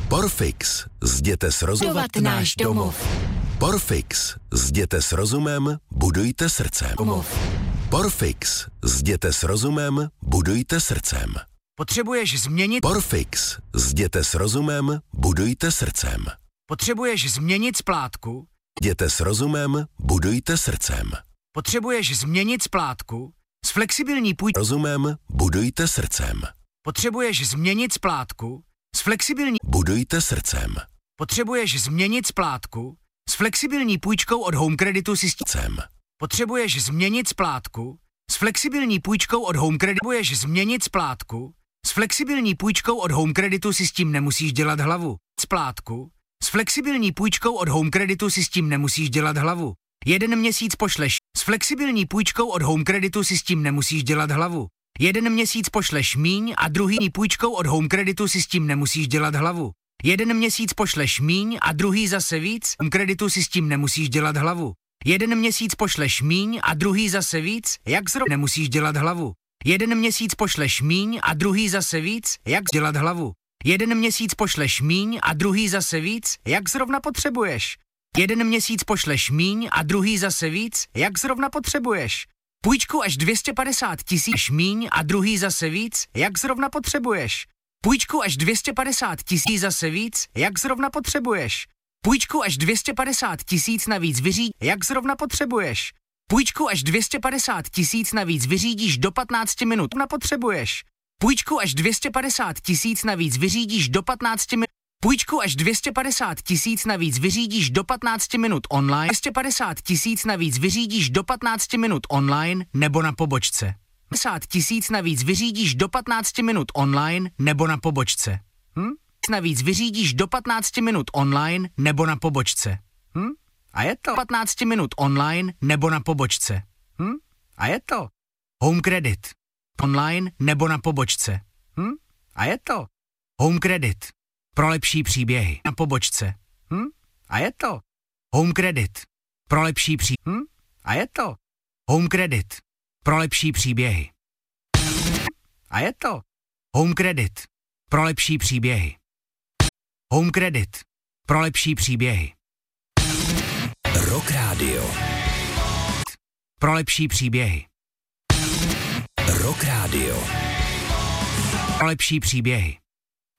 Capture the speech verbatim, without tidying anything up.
Porfix. Zděte s rozumem. náš domov. Porfix. Zděte s rozumem, budujte srdcem. Domov. Porfix. Zděte s rozumem, budujte srdcem. Potřebuješ změnit... Porfix. Zděte s rozumem, budujte srdcem. Potřebuješ změnit splátku? Jděte s rozumem, budujte srdcem. Potřebuješ změnit splátku? S flexibilní půjč... Rozumem, budujte srdcem. Potřebuješ změnit splátku? S flexibilní... Budujte srdcem. Potřebuješ změnit splátku? S flexibilní půjčkou od Home Creditu si Srdcem. Potřebuješ změnit splátku? S flexibilní půjčkou od Home Creditu... Potřebuješ změnit splátku? S flexibilní půjčkou od Home Creditu si s tím nemusíš dělat hlavu. Splátku? S flexibilní půjčkou od Home Creditu si s tím nemusíš dělat hlavu. Jeden měsíc pošleš. S flexibilní půjčkou od Home Creditu si s tím nemusíš dělat hlavu. Jeden měsíc pošleš míň a druhý půjčkou od Home Creditu si s tím nemusíš dělat hlavu. Jeden měsíc pošleš míň a druhý zase víc. Home Creditu si s tím nemusíš dělat hlavu. Jeden měsíc pošleš míň a druhý zase víc. Jak zrovna nemusíš dělat hlavu. Jeden měsíc pošleš míň a druhý zase víc. Jak dělat hlavu. Jeden měsíc pošleš míň a druhý zase víc, jak zrovna potřebuješ. Jeden měsíc pošleš míň a druhý zase víc, jak zrovna potřebuješ. Půjčku až dvě stě padesát tisíc míň a druhý zase víc, jak zrovna potřebuješ. Půjčku až dvě stě padesát tisíc zase víc, jak zrovna potřebuješ. Půjčku až dvě stě padesát tisíc navíc vyřídíš, jak zrovna potřebuješ. Půjčku až dvě stě padesát tisíc navíc vyřídíš do patnácti minut, na potřebuješ. Půjčku až dvě stě padesát tisíc navíc vyřídíš do patnácti minut. Půjčku až dvě stě padesát tisíc navíc vyřídíš do patnácti minut online. dvě stě padesát tisíc navíc vyřídíš do patnácti minut online nebo na pobočce. padesát tisíc navíc vyřídíš do patnácti minut online nebo na pobočce. Hm? Navíc vyřídíš do patnácti minut online nebo na pobočce. Hm? A je to patnácti minut online nebo na pobočce. Hm? A je to Home Credit. Online nebo na pobočce. Hm? A je to Home Credit. Pro lepší příběhy na pobočce. Hm? A je to Home Credit. Pro lepší pří... Hm? A je to Home Credit. Pro lepší příběhy. A je to Home Credit. Pro lepší příběhy. Home Credit. Pro lepší příběhy. Rock Radio. Pro lepší příběhy. Rock Radio. Pro lepší příběhy.